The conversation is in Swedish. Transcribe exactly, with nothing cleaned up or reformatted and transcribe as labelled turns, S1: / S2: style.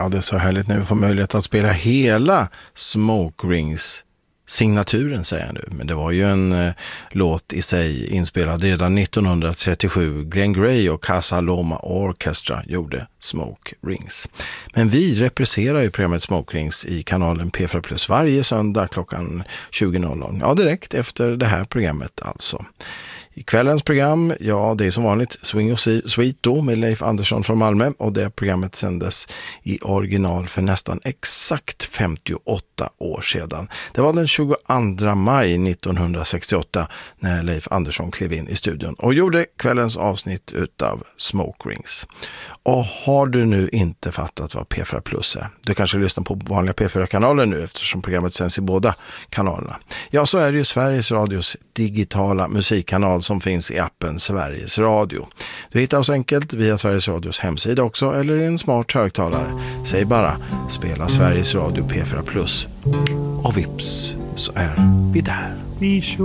S1: Ja, det är så härligt när vi får möjlighet att spela hela Smoke Rings signaturen, säger jag nu. Men det var ju en eh, låt i sig inspelad redan nittonhundratrettiosju. Glenn Gray och Casa Loma Orchestra gjorde Smoke Rings. Men vi representerar ju programmet Smoke Rings i kanalen P fyra Plus varje söndag klockan tjugo. Ja, direkt efter det här programmet alltså. I kvällens program, ja det är som vanligt Swing och Sweet då med Leif Andersson från Malmö, och det programmet sändes i original för nästan exakt femtioåtta år sedan. Det var den tjugoandra maj nittonhundrasextioåtta när Leif Andersson klev in i studion och gjorde kvällens avsnitt utav Smoke Rings. Och har du nu inte fattat vad P fyra Plus är, du kanske lyssnar på vanliga P fyra-kanaler nu eftersom programmet sänds i båda kanalerna. Ja, så är det ju Sveriges Radios digitala musikkanal som finns i appen Sveriges Radio. Du hittar oss enkelt via Sveriges Radios hemsida också eller i en smart högtalare. Säg bara spela Sveriges Radio P fyra Plus och vips så är vi där.